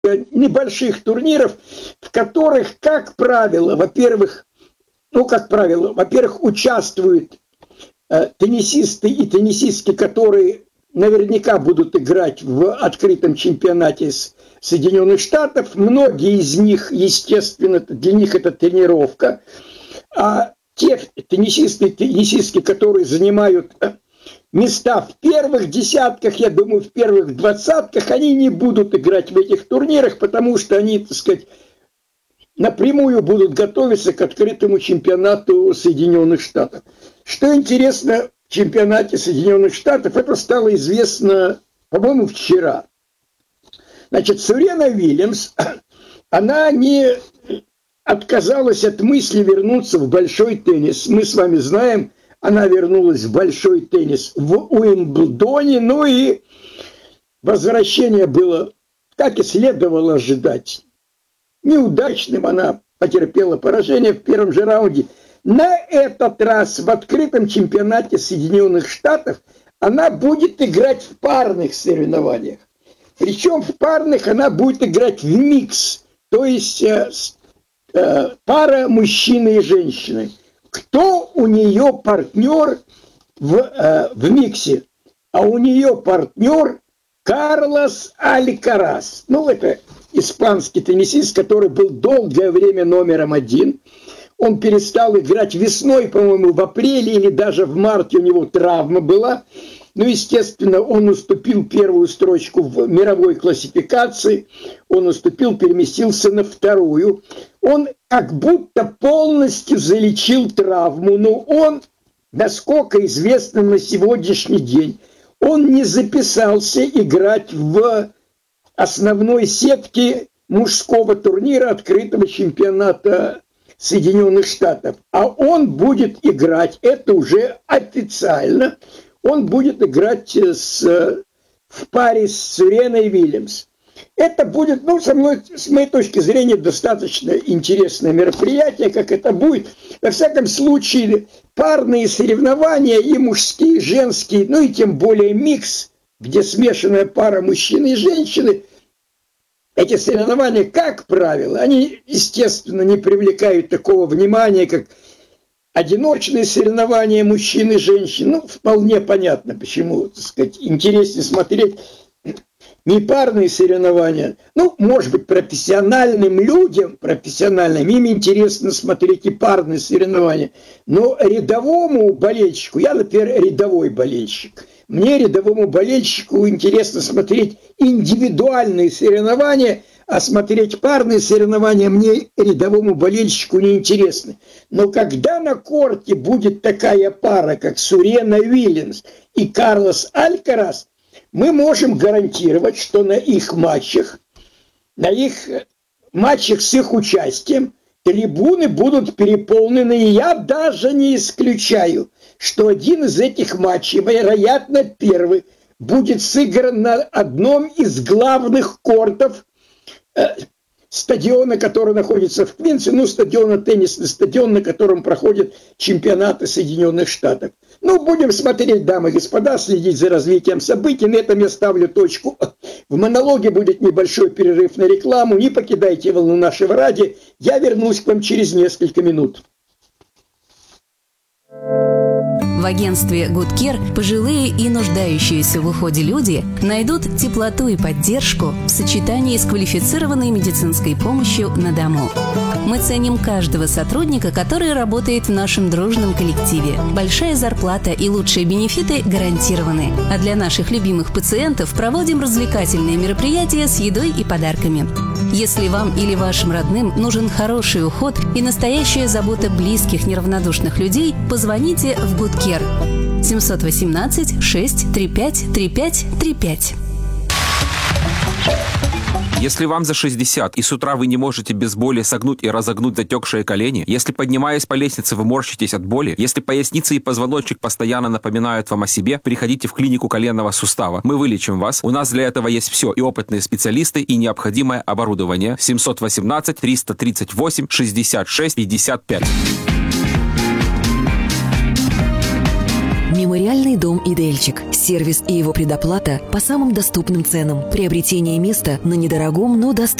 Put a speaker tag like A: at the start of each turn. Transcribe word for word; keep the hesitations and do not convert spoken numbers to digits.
A: небольших турниров, в которых, как правило, во-первых, ну, как правило, во-первых, участвуют э, теннисисты и теннисистки, которые наверняка будут играть в открытом чемпионате Соединенных Штатов. Многие из них, естественно, для них это тренировка. А те теннисисты и теннисистки, которые занимают места в первых десятках, я думаю, в первых двадцатках, они не будут играть в этих турнирах, потому что они, так сказать, напрямую будут готовиться к открытому чемпионату Соединенных Штатов. Что интересно в чемпионате Соединенных Штатов, это стало известно, по-моему, вчера. Значит, Серена Уильямс, она не отказалась от мысли вернуться в большой теннис. Мы с вами знаем, она вернулась в большой теннис в Уимблдоне, ну и возвращение было, как и следовало ожидать, неудачным. Она потерпела поражение в первом же раунде. На этот раз в открытом чемпионате Соединенных Штатов она будет играть в парных соревнованиях. Причем в парных она будет играть в микс, то есть э, э, пара мужчины и женщины. Кто у нее партнер в, э, в миксе? А у нее партнер Карлос Алькарас. Ну, это испанский теннисист, который был долгое время номером один. Он перестал играть весной, по-моему, в апреле или даже в марте у него травма была. Ну, естественно, он уступил первую строчку в мировой классификации, он уступил, переместился на вторую. Он как будто полностью залечил травму, но он, насколько известно на сегодняшний день, он не записался играть в основной сетке мужского турнира открытого чемпионата Соединенных Штатов. А он будет играть, это уже официально, он будет играть с, в паре с Сереной Уильямс. Это будет, ну, со мной, с моей точки зрения, достаточно интересное мероприятие, как это будет. Во всяком случае, парные соревнования, и мужские, и женские, ну и тем более микс, где смешанная пара мужчины и женщины, эти соревнования, как правило, они, естественно, не привлекают такого внимания, как одиночные соревнования мужчин и женщин. Ну, вполне понятно, почему, так сказать, интереснее смотреть не парные соревнования. Ну, может быть, профессиональным людям, профессиональным, им интересно смотреть и парные соревнования. Но рядовому болельщику, я, например, рядовой болельщик, мне, рядовому болельщику, интересно смотреть индивидуальные соревнования, а смотреть парные соревнования мне, рядовому болельщику, не интересно. Но когда на корте будет такая пара, как Серена Уильямс и Карлос Алькарас, мы можем гарантировать, что на их матчах, на их матчах с их участием, трибуны будут переполнены. И я даже не исключаю, что один из этих матчей, вероятно, первый, будет сыгран на одном из главных кортов э, стадиона, который находится в Квинсе, ну, стадиона, теннисный стадион, на котором проходят чемпионаты Соединенных Штатов. Ну, будем смотреть, дамы и господа, следить за развитием событий. На этом я ставлю точку. В монологе будет небольшой перерыв на рекламу. Не покидайте волну нашего радио. Я вернусь к вам через несколько минут.
B: В агентстве Good Care пожилые и нуждающиеся в уходе люди найдут теплоту и поддержку в сочетании с квалифицированной медицинской помощью на дому. Мы ценим каждого сотрудника, который работает в нашем дружном коллективе. Большая зарплата и лучшие бенефиты гарантированы. А для наших любимых пациентов проводим развлекательные мероприятия с едой и подарками. Если вам или вашим родным нужен хороший уход и настоящая забота близких неравнодушных людей, позвоните в Good Care семь один восемь шесть три пять три пять три пять.
C: Если вам за шестьдесят, и с утра вы не можете без боли согнуть и разогнуть затекшие колени, если, поднимаясь по лестнице, вы морщитесь от боли, если поясница и позвоночник постоянно напоминают вам о себе, приходите в клинику коленного сустава. Мы вылечим вас. У нас для этого есть все: и опытные специалисты, и необходимое оборудование. семь один восемь триста тридцать восемь шестьдесят шесть пятьдесят пять.
D: Мемориальный дом «Идельчик». Сервис и его предоплата по самым доступным ценам. Приобретение места на недорогом, но доступном